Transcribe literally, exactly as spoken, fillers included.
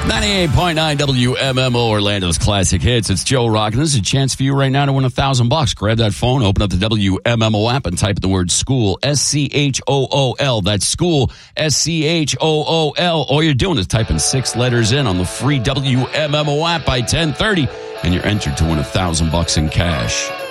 ninety-eight point nine W M M O, Orlando's classic hits. It's Joe Rock, and this is a chance for you right now to win a thousand bucks. Grab that phone, open up the W M M O app, and type in the word school, S C H O O L. That's school, S C H O O L. All you're doing is typing six letters in on the free W M M O app by ten thirty, and you're entered to win a thousand bucks in cash.